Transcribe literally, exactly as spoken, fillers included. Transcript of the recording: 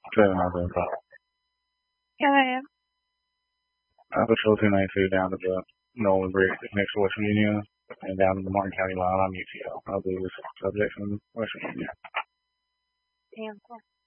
Seven miles in top. Yeah, I am. I patrol two ninety-two down to the Nolan Bridge next to West Virginia and down to the Martin County line. I'm U T L. I'll do this subject from West Virginia. Damn.